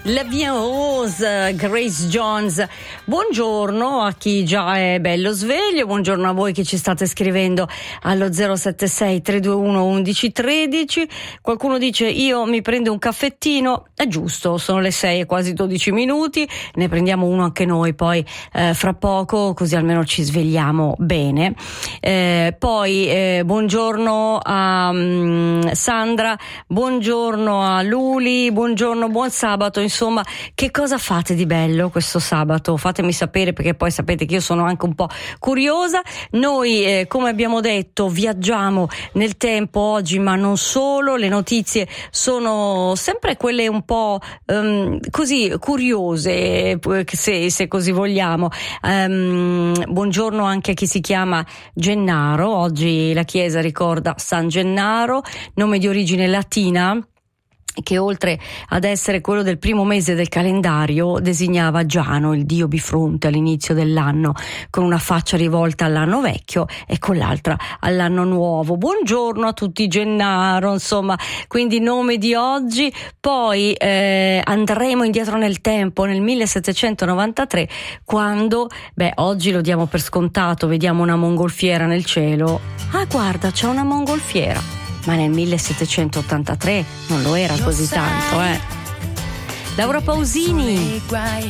La Vie en Rose, Grace Jones. Buongiorno a chi già è bello sveglio, buongiorno a voi che ci state scrivendo allo 076 321 1113. Qualcuno dice io mi prendo un caffettino, è giusto, sono le 6 e quasi 12 minuti, ne prendiamo uno anche noi poi fra poco, così almeno ci svegliamo bene. Poi buongiorno a Sandra, buongiorno a Luli, buongiorno, buon sabato. Insomma, che cosa fate di bello questo sabato? Fatemi sapere, perché poi sapete che io sono anche un po' curiosa. Noi, come abbiamo detto, viaggiamo nel tempo oggi, ma non solo. Le notizie sono sempre quelle un po' così curiose, se così vogliamo. Buongiorno anche a chi si chiama Gennaro. Oggi la Chiesa ricorda San Gennaro, nome di origine latina, che oltre ad essere quello del primo mese del calendario designava Giano, il dio bifronte all'inizio dell'anno, con una faccia rivolta all'anno vecchio e con l'altra all'anno nuovo. Buongiorno a tutti Gennaro, insomma, quindi nome di oggi. Poi andremo indietro nel tempo, nel 1793, quando, oggi lo diamo per scontato, vediamo una mongolfiera nel cielo. Ah, guarda, c'è una mongolfiera. Ma nel 1783 non lo era così tanto, Laura Pausini.